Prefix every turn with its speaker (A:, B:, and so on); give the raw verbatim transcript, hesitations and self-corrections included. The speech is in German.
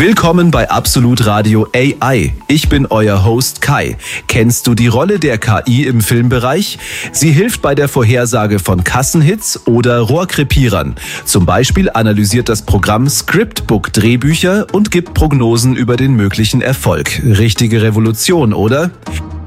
A: Willkommen bei Absolut Radio A I. Ich bin euer Host Kai. Kennst du die Rolle der K I im Filmbereich? Sie hilft bei der Vorhersage von Kassenhits oder Rohrkrepierern. Zum Beispiel analysiert das Programm Scriptbook Drehbücher und gibt Prognosen über den möglichen Erfolg. Richtige Revolution, oder?